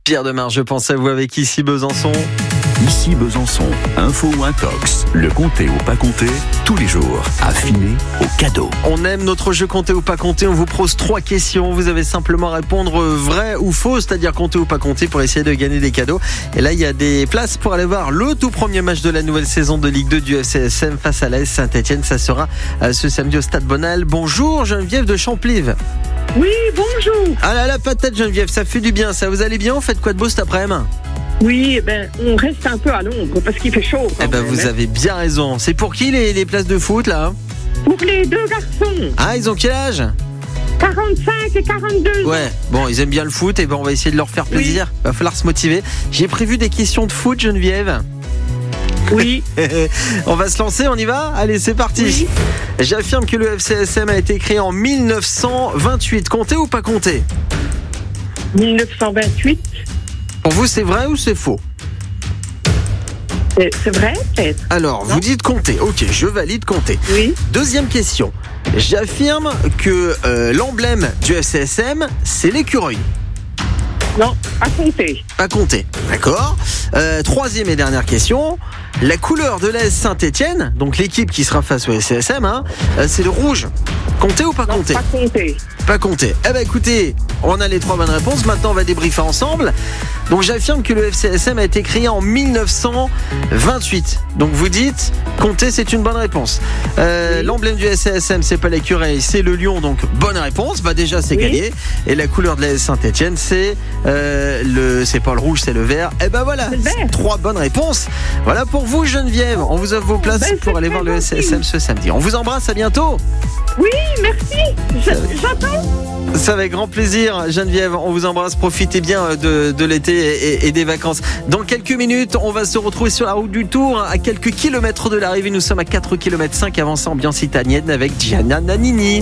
Pierre Demar, je pense à vous avec Ici Besançon. Ici Besançon, info ou intox, le compter ou pas compter, tous les jours, affiné au cadeau. On aime notre jeu compter ou pas compter, on vous pose 3 questions, vous avez simplement à répondre vrai ou faux, c'est-à-dire compter ou pas compter pour essayer de gagner des cadeaux. Et là, il y a des places pour aller voir le tout premier match de la nouvelle saison de Ligue 2 du FCSM face à l'AS Saint-Etienne. Ça sera ce samedi au Stade Bonal. Bonjour Geneviève de Champlives. Oui, bonjour. Ah là, la patate Geneviève, ça fait du bien, ça vous allez bien? Vous faites quoi de beau cet après-midi? Oui, on reste un peu à l'ombre parce qu'il fait chaud. Vous avez bien raison. C'est pour qui les places de foot là? Pour les 2 garçons. Ah, ils ont quel âge? 45 et 42 ans. Ouais, bon, ils aiment bien le foot, et on va essayer de leur faire plaisir. Oui. Va falloir se motiver. J'ai prévu des questions de foot, Geneviève. Oui. On va se lancer, on y va? Allez, c'est parti. Oui. J'affirme que le FCSM a été créé en 1928. Compter ou pas compter? 1928. Pour vous, c'est vrai ou c'est faux? C'est vrai, peut-être. Alors, Non. vous dites compter. Ok, je valide compter. Oui. Deuxième question. J'affirme que l'emblème du FCSM, c'est l'écureuil. Non, à compter. Pas compter, d'accord. Troisième et dernière question. La couleur de l'AS Saint-Etienne, donc l'équipe qui sera face au FCSM, c'est le rouge. Compter ou pas Non, compter? pas compter. Pas compter. Eh ben écoutez, on a les 3 bonnes réponses. Maintenant, on va débriefer ensemble. Donc j'affirme que le FCSM a été créé en 1928. Donc vous dites, compter, c'est une bonne réponse. Oui. L'emblème du FCSM, c'est pas l'écureuil, c'est le lion. Donc bonne réponse. Bah déjà, c'est Oui. gagné. Et la couleur de l'AS Saint-Etienne, c'est c'est pas le rouge, c'est le vert. Et ben voilà, C'est le vert. 3 bonnes réponses. Voilà pour vous, Geneviève. On vous offre vos places Ben, pour c'est aller très voir le gentil. FCSM ce samedi. On vous embrasse. À bientôt. Oui, merci. J'attends. C'est avec grand plaisir, Geneviève. On vous embrasse. Profitez bien de l'été et des vacances. Dans quelques minutes, on va se retrouver sur la route du Tour, à quelques kilomètres de l'arrivée. Nous sommes à 4,5 km avant ça, ambiance italienne avec Gianna Nannini.